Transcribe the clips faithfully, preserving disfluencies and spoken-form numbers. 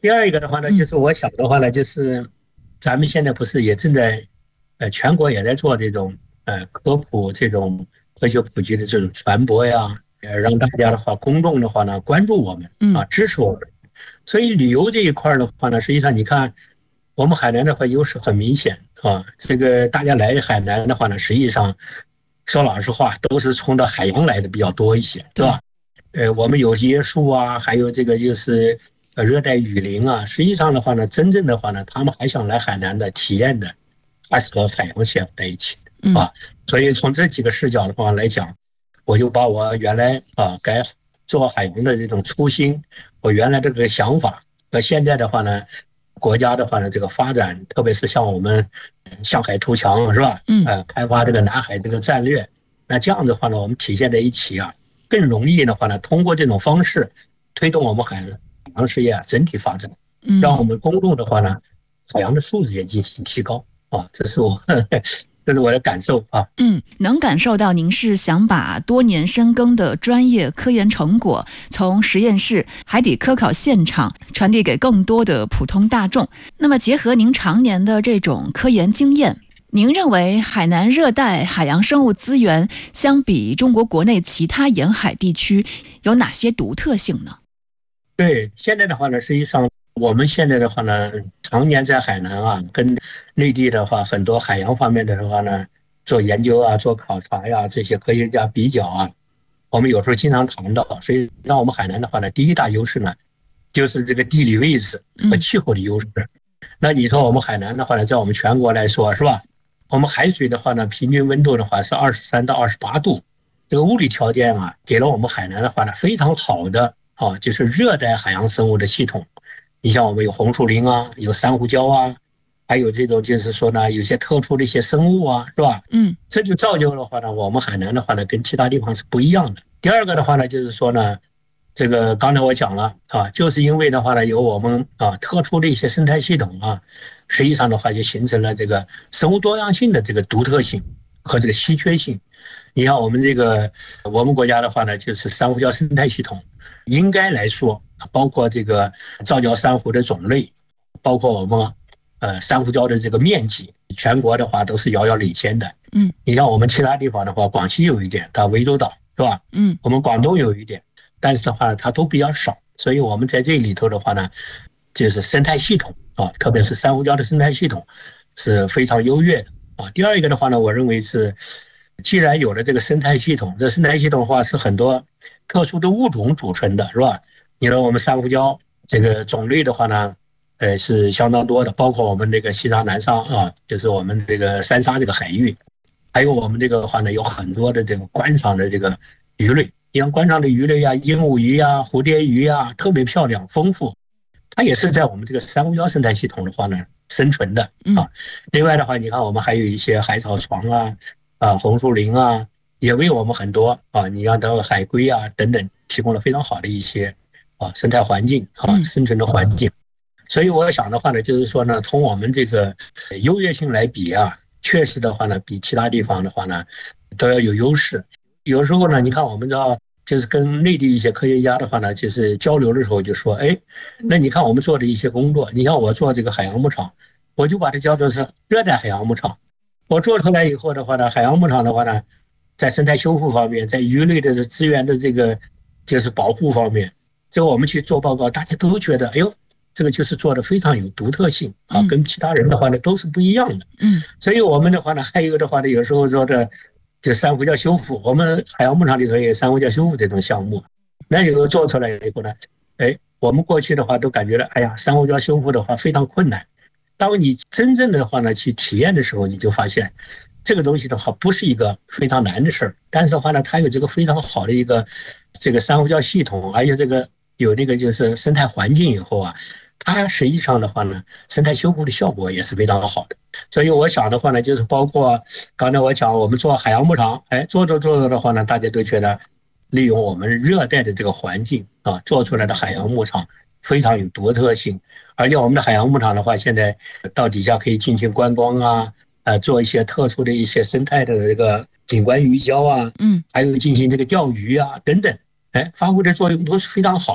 第二一个的话呢，就是我想的话呢，就是咱们现在不是也正在，呃，全国也在做这种呃科普这种科学普及的这种传播呀，呃，让大家的话，公众的话呢关注我们啊，支持我们。所以旅游这一块的话呢，实际上你看，我们海南的话优势很明显啊。这个大家来海南的话呢，实际上说老实话，都是冲着海洋来的比较多一些，对吧？呃，我们有椰树啊，还有这个就是呃热带雨林啊。实际上的话呢，真正的话呢，他们还想来海南的体验的，还是和海洋结合在一起的啊。所以从这几个视角的话来讲，我就把我原来啊该做海洋的这种初心，我原来这个想法和现在的话呢，国家的话呢这个发展，特别是像我们向海图强是吧？嗯，呃，开发这个南海这个战略，那这样的话呢，我们体现在一起啊，更容易的话呢，通过这种方式推动我们海洋事业啊整体发展，让我们公众的话呢，海洋的素质也进行提高啊，这是我呵呵这是我的感受啊。 嗯，能感受到您是想把多年深耕的专业科研成果，从实验室、海底科考现场传递给更多的普通大众。那么，结合您常年的这种科研经验，您认为海南热带海洋生物资源相比中国国内其他沿海地区有哪些独特性呢？ 对，现在的话呢，实际上我们现在的话呢，常年在海南啊，跟内地的话很多海洋方面的话呢，做研究啊，做考察呀，这些科学家比较啊，我们有时候经常谈到。所以让我们海南的话呢，第一大优势呢，就是这个地理位置和气候的优势。那你说我们海南的话呢，在我们全国来说是吧？我们海水的话呢，平均温度的话是二十三到二十八度，这个物理条件啊，给了我们海南的话呢非常好的啊，就是热带海洋生物的系统。你像我们有红树林啊，有珊瑚礁啊，还有这种就是说呢，有些特殊的一些生物啊，是吧？嗯，这就造就的话呢，我们海南的话呢，跟其他地方是不一样的。第二个的话呢，就是说呢，这个刚才我讲了啊，就是因为的话呢，有我们啊特殊的一些生态系统啊，实际上的话就形成了这个生物多样性的这个独特性和这个稀缺性。你看我们这个我们国家的话呢，就是珊瑚礁生态系统，应该来说，包括这个造礁珊瑚的种类，包括我们呃珊瑚礁的这个面积，全国的话都是遥遥领先的。嗯，你像我们其他地方的话，广西有一点，到涠洲岛是吧？嗯，我们广东有一点，但是的话它都比较少，所以我们在这里头的话呢，就是生态系统啊，特别是珊瑚礁的生态系统是非常优越的啊。第二一个的话呢，我认为是，既然有了这个生态系统，这生态系统的话是很多特殊的物种组成的，是吧？你说我们珊瑚礁这个种类的话呢，呃是相当多的，包括我们这个西沙南沙啊，就是我们这个三沙这个海域，还有我们这个话呢有很多的这个观赏的这个鱼类，像观赏的鱼类啊，鹦鹉鱼啊，蝴蝶鱼啊，特别漂亮丰富，它也是在我们这个珊瑚礁生态系统的话呢生存的啊。另外的话，你看我们还有一些海草床啊。啊，红树林啊，也为我们很多啊，你像等海龟啊等等，提供了非常好的一些啊生态环境啊，生存的环境。所以我想的话呢，就是说呢，从我们这个优越性来比啊，确实的话呢，比其他地方的话呢，都要有优势。有时候呢，你看我们知道，就是跟内地一些科学家的话呢，就是交流的时候就说，哎，那你看我们做的一些工作，你看我做这个海洋牧场，我就把它叫做是热带海洋牧场。我做出来以后的话呢，海洋牧场的话呢，在生态修复方面，在鱼类的资源的这个就是保护方面，这个我们去做报告，大家都觉得，哎呦，这个就是做的非常有独特性啊，跟其他人的话呢都是不一样的。嗯，所以我们的话呢，还有的话呢，有时候说的就珊瑚礁修复，我们海洋牧场里头也有珊瑚礁修复这种项目，那有时候做出来以后呢，哎，我们过去的话都感觉到，哎呀，珊瑚礁修复的话非常困难。当你真正的话呢去体验的时候，你就发现这个东西的话不是一个非常难的事儿，但是的话呢，它有这个非常好的一个这个珊瑚礁系统，而且这个有那个就是生态环境以后啊，它实际上的话呢，生态修复的效果也是非常好的。所以我想的话呢，就是包括刚才我讲我们做海洋牧场，哎，做着做着的话呢，大家都觉得利用我们热带的这个环境啊，做出来的海洋牧场非常有独特性。而且我们的海洋牧场的话，现在到底下可以进行观光啊，呃，做一些特殊的一些生态的这个景观鱼礁啊，嗯，还有进行这个钓鱼啊等等，哎，发挥的作用都是非常好。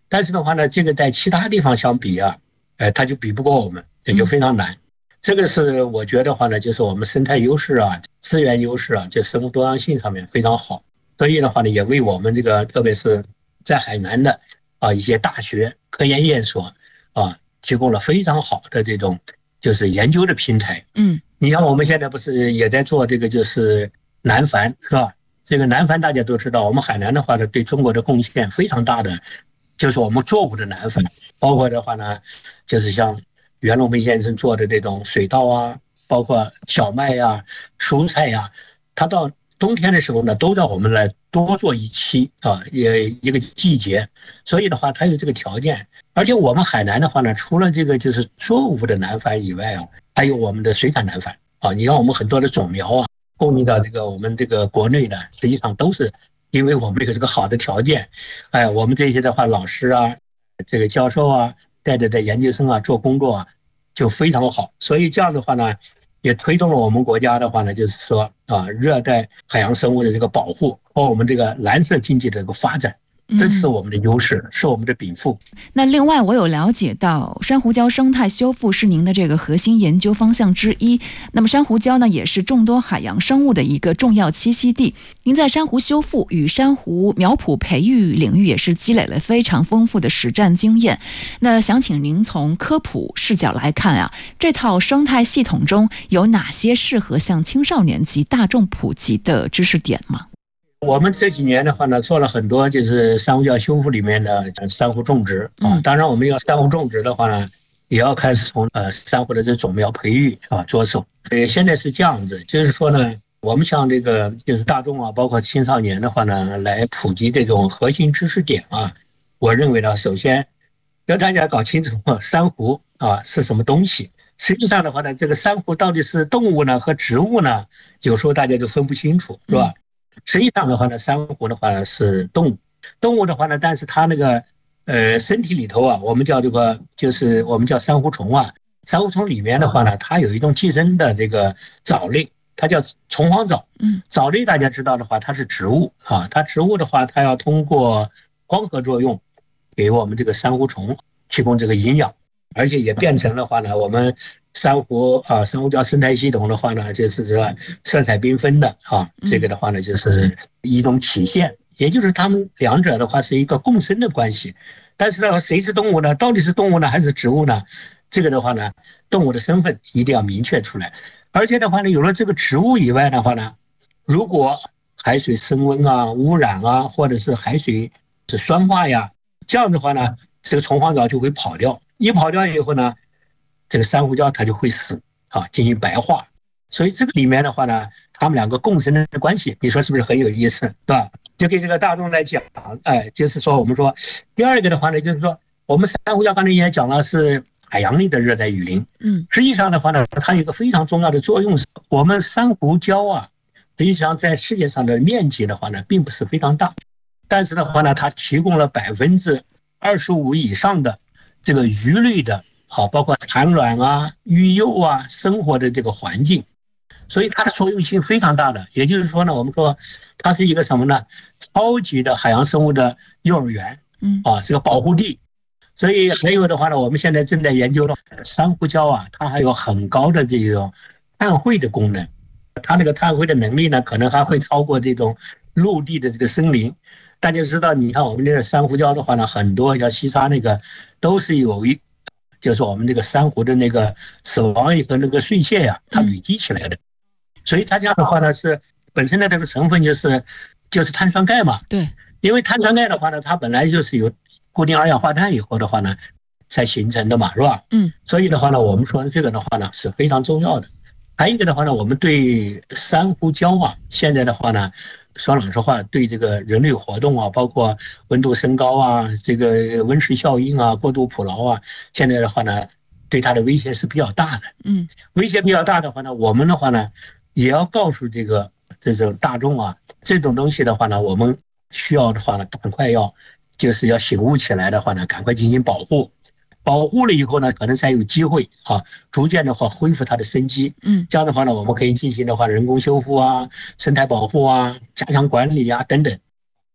但是的话呢，这个在其他地方相比啊，呃，它就比不过我们，也就非常难。嗯、这个是我觉得的话呢，就是我们生态优势啊、资源优势啊，就生物多样性上面非常好。所以的话呢，也为我们这个特别是在海南的啊一些大学、科研院所啊提供了非常好的这种就是研究的平台。 嗯， 你像我们现在不是也在做这个就是南帆是吧？这个南帆大家都知道，我们海南的话呢，对中国的贡献非常大的，就是我们作物的南帆，包括的话呢，就是像袁隆平先生做的这种水稻啊，包括小麦呀、啊、蔬菜呀、啊，他到冬天的时候呢，都让我们来多做一期啊，也一个季节。所以的话，它有这个条件。而且我们海南的话呢，除了这个就是作物的南帆以外啊，还有我们的水产南帆啊。你看我们很多的种苗啊，供应到这个我们这个国内的，实际上都是因为我们这个这个好的条件。哎，我们这些的话，老师啊，这个教授啊，带着的研究生啊，做工作啊，就非常好。所以这样的话呢，也推动了我们国家的话呢，就是说啊，热带海洋生物的这个保护和我们这个蓝色经济的这个发展，这是我们的优势，是我们的禀赋。 那另外，我有了解到，珊瑚礁生态修复是您的这个核心研究方向之一。那么，珊瑚礁呢，也是众多海洋生物的一个重要栖息地。您在珊瑚修复与珊瑚苗圃培育领域也是积累了非常丰富的实战经验。那想请您从科普视角来看啊，这套生态系统中有哪些适合向青少年及大众普及的知识点吗？ 我们这几年的话呢，做了很多就是珊瑚礁修复里面的珊瑚种植啊。当然，我们要珊瑚种植的话呢，也要开始从呃珊瑚的这种苗培育啊着手。呃，现在是这样子，就是说呢，我们像这个就是大众啊，包括青少年的话呢，来普及这种核心知识点啊。我认为呢，首先要大家搞清楚珊瑚啊是什么东西。实际上的话呢，这个珊瑚到底是动物呢和植物呢，有时候大家就分不清楚，是吧？实际上的话呢，珊瑚的话呢是动物，动物的话呢，但是它那个呃身体里头啊，我们叫这个就是我们叫珊瑚虫啊，珊瑚虫里面的话呢，它有一种寄生的这个藻类，它叫虫黄藻。嗯，藻类大家知道的话，它是植物啊，它植物的话，它要通过光合作用给我们这个珊瑚虫提供这个营养，而且也变成的话呢，我们珊瑚啊，珊瑚礁生态系统的话呢，就是这色彩缤纷的啊，这个的话呢，就是一种体现，也就是它们两者的话是一个共生的关系。但是呢，谁是动物呢？到底是动物呢，还是植物呢？这个的话呢，动物的身份一定要明确出来。而且的话呢，有了这个植物以外的话呢，如果海水升温啊、污染啊，或者是海水是酸化呀，这样的话呢，这个虫黄藻就会跑掉。一跑掉以后呢，这个珊瑚礁它就会死啊，进行白化。所以这个里面的话呢，他们两个共生的关系，你说是不是很有意思，对吧？就给这个大众来讲，哎，就是说我们说，第二个的话呢，就是说我们珊瑚礁刚才也讲了是海洋类的热带雨林，嗯，实际上的话呢，它有一个非常重要的作用是，我们珊瑚礁啊，实际上在世界上的面积的话呢，并不是非常大，但是的话呢，它提供了百分之二十五以上的这个鱼类的啊，包括产卵啊、育幼啊生活的这个环境，所以它的作用性非常大的。也就是说呢，我们说它是一个什么呢？超级的海洋生物的幼儿园，嗯，啊，是个保护地。所以还有的话呢，我们现在正在研究的珊瑚礁啊，它还有很高的这种碳汇的功能，它那个碳汇的能力呢，可能还会超过这种陆地的这个森林。大家知道，你看我们这个珊瑚礁的话呢，很多像西沙那个都是有一，就是我们这个珊瑚的那个死亡和那个碎屑呀、啊，它累积起来的。所以它这样的话呢，是本身的这个成分就是就是碳酸钙嘛。对，因为碳酸钙的话呢，它本来就是有固定二氧化碳以后的话呢才形成的嘛，是吧？嗯。所以的话呢，我们说这个的话呢是非常重要的。还有一个的话呢，我们对珊瑚礁啊，现在的话呢，说老实话，对这个人类活动啊，包括温度升高啊，这个温室效应啊，过度捕捞啊，现在的话呢，对它的威胁是比较大的。嗯，威胁比较大的话呢，我们的话呢，也要告诉这个这种大众啊，这种东西的话呢，我们需要的话呢，赶快要就是要醒悟起来的话呢，赶快进行保护。保护了以后呢，可能才有机会啊，逐渐的话恢复它的生机。嗯，这样的话呢，我们可以进行的话人工修复啊、生态保护啊、加强管理啊等等。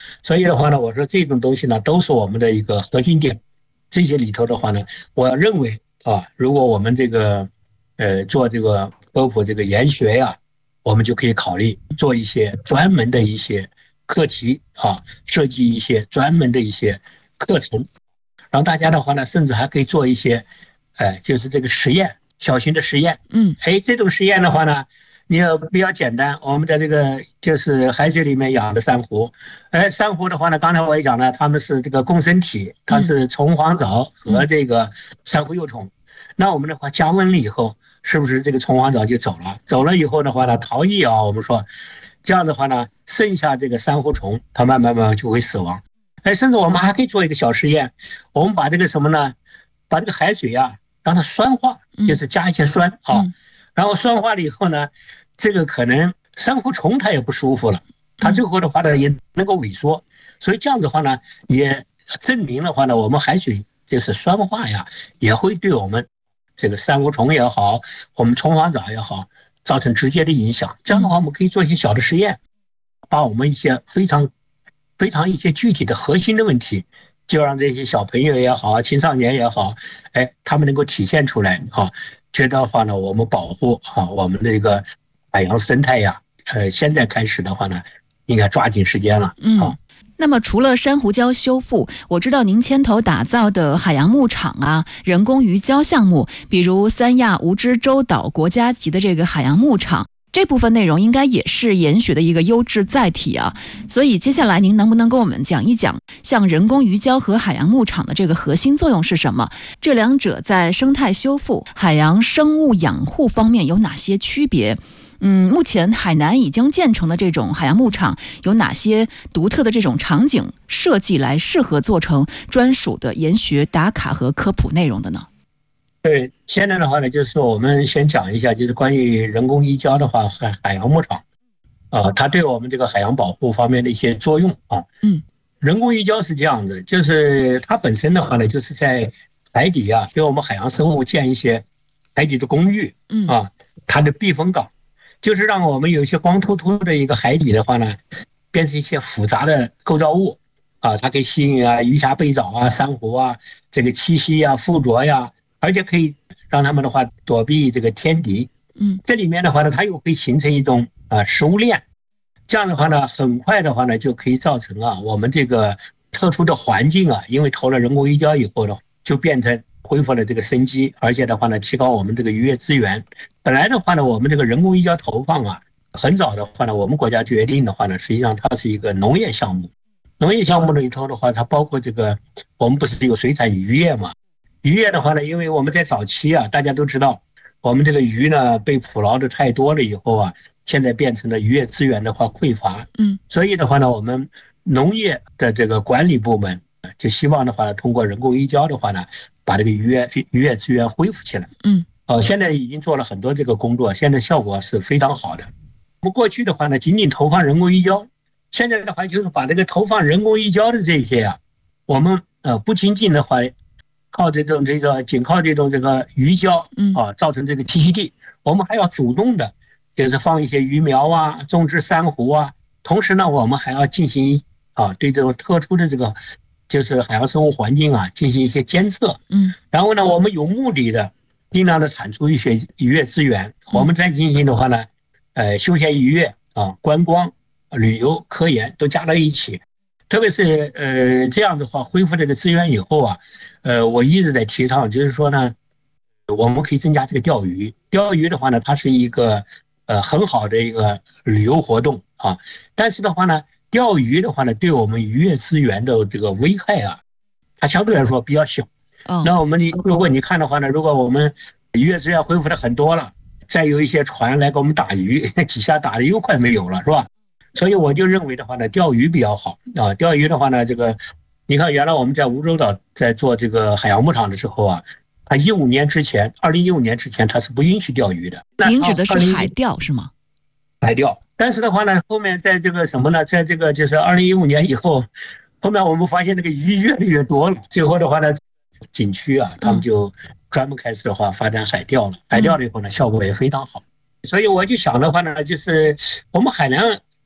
所以的话呢，我说这种东西呢，都是我们的一个核心点。这些里头的话呢，我认为啊，如果我们这个呃做这个科普这个研学呀、啊，我们就可以考虑做一些专门的一些课题啊，设计一些专门的一些课程，让大家的话呢，甚至还可以做一些，呃，就是这个实验，小型的实验。 嗯， 哎，这种实验的话呢，你要比较简单。我们的这个就是海水里面养的珊瑚，哎，珊瑚的话呢，刚才我也讲了，它们是这个共生体，它是虫黄藻和这个珊瑚幼虫。那我们的话加温了以后，是不是这个虫黄藻就走了？走了以后的话呢，逃逸啊，我们说这样的话呢，剩下这个珊瑚虫，它慢慢慢慢就会死亡。哎，甚至我们还可以做一个小实验，我们把这个什么呢？把这个海水啊，让它酸化，就是加一些酸啊，然后酸化了以后呢，这个可能珊瑚虫它也不舒服了，它最后的话呢也能够萎缩，所以这样的话呢，也证明的话呢，我们海水就是酸化呀，也会对我们这个珊瑚虫也好，我们虫黄藻也好，造成直接的影响。这样的话，我们可以做一些小的实验，把我们一些非常非常一些具体的核心的问题，就让这些小朋友也好，青少年也好，哎，他们能够体现出来啊。觉得的话呢，我们保护啊我们的这个海洋生态呀，呃，现在开始的话呢，应该抓紧时间了。 嗯。那么除了珊瑚礁修复，我知道您牵头打造的海洋牧场啊、人工鱼礁项目，比如三亚蜈支洲岛国家级的这个海洋牧场，这部分内容应该也是研学的一个优质载体啊。所以接下来您能不能跟我们讲一讲，像人工鱼礁和海洋牧场的这个核心作用是什么？这两者在生态修复、海洋生物养护方面有哪些区别？嗯，目前海南已经建成的这种海洋牧场有哪些独特的这种场景设计来适合做成专属的研学打卡和科普内容的呢？ 对，现在的话呢，就是说我们先讲一下，就是关于人工鱼礁的话，海海洋牧场，啊、呃，它对我们这个海洋保护方面的一些作用啊。 嗯， 人工鱼礁是这样的，就是它本身的话呢，就是在海底啊，给我们海洋生物建一些海底的公寓， 嗯啊，它的避风港。就是让我们有一些光秃秃的一个海底的话呢，变成一些复杂的构造物啊，它可以吸引啊鱼虾贝藻啊、珊瑚啊这个栖息呀、附着呀，而且可以让他们的话躲避这个天敌。 嗯， 这里面的话呢，它又可以形成一种啊食物链，这样的话呢，很快的话呢，就可以造成啊我们这个特殊的环境啊，因为投了人工鱼礁以后呢，就变成恢复了这个生机，而且的话呢，提高我们这个渔业资源。本来的话呢，我们这个人工鱼礁投放啊，很早的话呢，我们国家决定的话呢，实际上它是一个农业项目。农业项目里头的话，它包括这个，我们不是有水产渔业嘛？渔业的话呢，因为我们在早期啊，大家都知道，我们这个鱼呢被捕捞的太多了以后啊，现在变成了渔业资源的话匮乏。 嗯，所以的话呢，我们农业的这个管理部门就希望的话呢，通过人工鱼礁的话呢，把这个渔业渔业资源恢复起来。 嗯。 呃，现在已经做了很多这个工作，现在效果是非常好的。我们过去的话呢，仅仅投放人工鱼礁，现在的话就是把这个投放人工鱼礁的这些啊，我们呃不仅仅的话靠这种这个仅靠这种这个鱼礁啊造成这个栖息地，我们还要主动的，就是放一些鱼苗啊，种植珊瑚啊，同时呢，我们还要进行啊对这种特殊的这个就是海洋生物环境啊进行一些监测。 嗯， 然后呢，我们有目的的。尽量的产出一些渔业资源，我们再进行的话呢，呃，休闲渔业啊、观光、旅游、科研都加到一起。特别是呃这样的话，恢复这个资源以后啊，呃，我一直在提倡，就是说呢，我们可以增加这个钓鱼。钓鱼的话呢，它是一个呃很好的一个旅游活动啊。但是的话呢，钓鱼的话呢，对我们渔业资源的这个危害啊，它相对来说比较小。那我们你如果你看的话呢，如果我们渔业资源恢复的很多了，再有一些船来给我们打鱼，几下打的又快没有了，是吧？所以我就认为的话呢，钓鱼比较好啊。钓鱼的话呢，这个你看原来我们在梧州岛在做这个海洋牧场的时候啊，它一五年之前，二零一五年之前它是不允许钓鱼的。 您指的是海钓是吗？ 海钓，但是的话呢，后面在这个什么呢，在这个就是二零一五年以后，后面我们发现这个鱼越来越多了，最后的话呢。景区啊，他们就专门开始的话发展海钓了。海钓了以后呢，效果也非常好。所以我就想的话呢，就是我们海南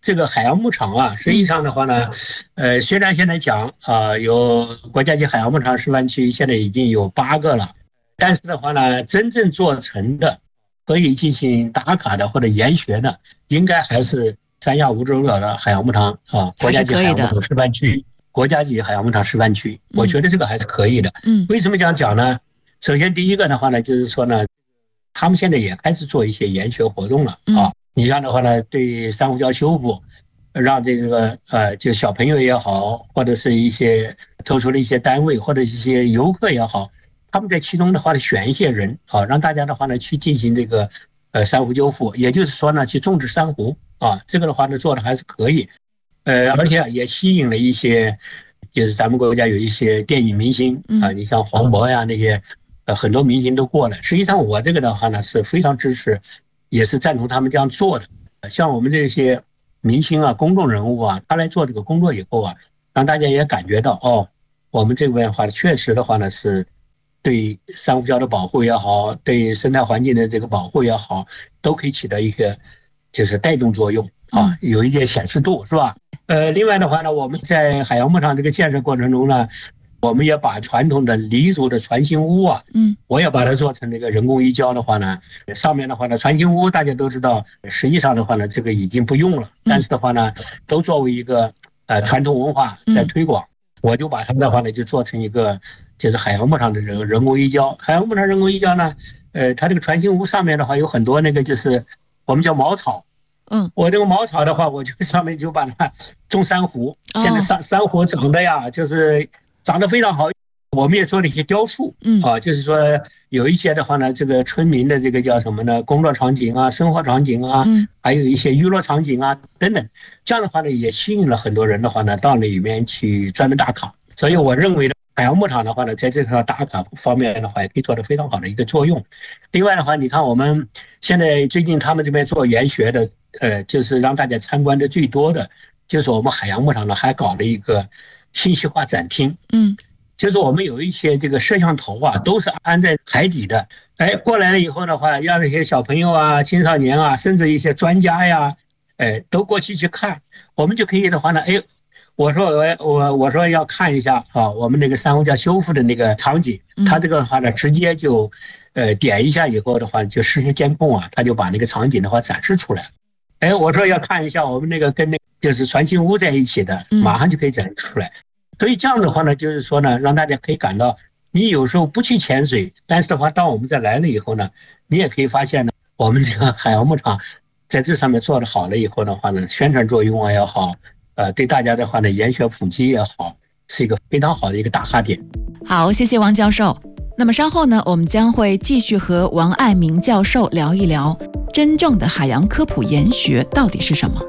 这个海洋牧场啊，实际上的话呢，呃，虽然现在讲啊、呃，有国家级海洋牧场示范区，现在已经有八个了，但是的话呢，真正做成的可以进行打卡的或者研学的，应该还是三亚蜈洲岛的海洋牧场啊，国家级海洋牧场示范区，国家级海洋牧场示范区，我觉得这个还是可以的。嗯，为什么这样讲呢？首先第一个的话呢，就是说呢，他们现在也开始做一些研学活动了啊。你像的话呢，对珊瑚礁修复，让这个呃，就小朋友也好，或者是一些特殊的一些单位或者一些游客也好，他们在其中的话呢，选一些人啊，让大家的话呢去进行这个呃珊瑚修复，也就是说呢，去种植珊瑚啊，这个的话呢做的还是可以，呃，而且也吸引了一些，就是咱们国家有一些电影明星啊，你像黄渤呀那些，呃，很多明星都过来。实际上我这个的话呢是非常支持。也是赞同他们这样做的，像我们这些明星啊、公众人物啊，他来做这个工作以后啊，让大家也感觉到哦，我们这边的话确实的话呢，是对珊瑚礁的保护也好，对生态环境的这个保护也好，都可以起到一个就是带动作用啊，有一点显示度，是吧？呃，另外的话呢，我们在海洋牧场这个建设过程中呢，我们也把传统的黎族的船形屋啊，嗯，我也把它做成这个人工移礁的话呢，上面的话呢，船形屋大家都知道，实际上的话呢，这个已经不用了，但是的话呢，都作为一个呃传统文化在推广，我就把它们的话呢，就做成一个就是海洋牧场的人人工移礁。海洋牧场人工移礁呢，呃，它这个船形屋上面的话有很多那个就是我们叫茅草。嗯，我这个茅草的话，我就上面就把它种珊瑚。现在珊珊瑚长得呀，就是长得非常好。我们也做了一些雕塑，嗯啊，就是说有一些的话呢，这个村民的这个叫什么呢？工作场景啊，生活场景啊，嗯，还有一些娱乐场景啊等等。这样的话呢，也吸引了很多人的话呢，到那里面去专门打卡。所以我认为呢，海洋牧场的话呢，在这个打卡方面的话，也可以做得非常好的一个作用。另外的话，你看我们现在最近他们这边做研学的。呃，就是让大家参观的最多的，就是我们海洋牧场呢还搞了一个信息化展厅，嗯，就是我们有一些这个摄像头啊，都是安在海底的，哎，过来了以后的话，让那些小朋友啊、青少年啊，甚至一些专家呀，哎，都过去去看，我们就可以的话呢，哎，我说我我我说要看一下啊，我们那个珊瑚礁修复的那个场景，他这个的话呢，直接就呃点一下以后的话，就实时监控啊，他就把那个场景的话展示出来了。哎，我说要看一下我们那个跟那个就是船形屋在一起的，马上就可以展示出来。所以这样的话呢，就是说呢，让大家可以感到，你有时候不去潜水，但是的话，当我们再来了以后呢，你也可以发现呢，我们这个海洋牧场在这上面做的好了以后的话呢，宣传作用啊也好，呃，对大家的话呢，研学普及也好，是一个非常好的一个打卡点。 好，谢谢王教授。那么稍后呢，我们将会继续和王爱明教授聊一聊真正的海洋科普研学到底是什么。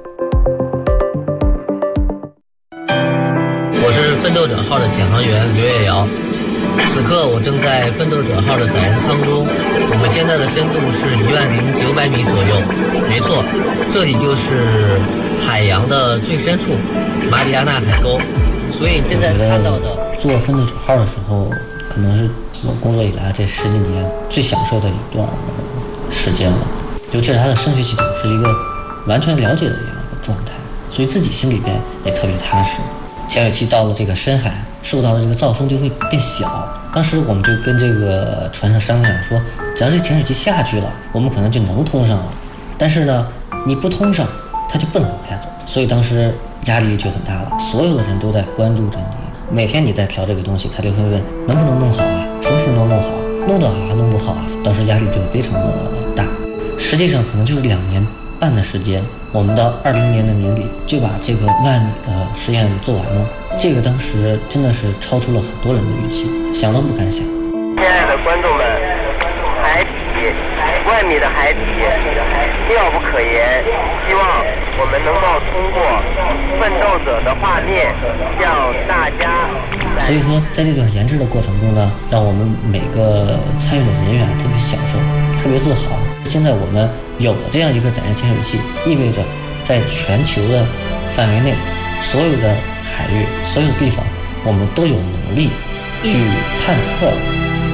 我是奋斗者号的潜航员刘月瑶，此刻我正在奋斗者号的载人舱中，我们现在的深度是一万零九百米左右，没错，这里就是海洋的最深处马里亚纳海沟。所以现在看到的做奋斗者号的时候，可能是我工作以来这十几年最享受的一段时间了，尤其是它的声学系统是一个完全了解的这样一个状态，所以自己心里边也特别踏实。潜水器到了这个深海，受到的这个噪声就会变小。当时我们就跟这个船上商量说，只要这潜水器下去了，我们可能就能通上了。但是呢，你不通上，它就不能往下走。所以当时压力就很大了，所有的人都在关注着你。每天你在调这个东西，他就会问能不能弄好啊，什么时候能弄好，弄得好还弄不好啊。当时压力就非常的大。实际上可能就是两年半的时间，我们到二零年的年底就把这个万米的实验做完了。这个当时真的是超出了很多人的预期，想都不敢想。 亲爱的观众们，海底万米的海底妙不可言，希望我们能够通过奋斗者的画面向大家。 所以说在这段研制的过程中呢，让我们每个参与的人员特别享受，特别自豪。现在我们有了这样一个载人潜水器，意味着在全球的范围内，所有的海域、所有的地方，我们都有能力去探测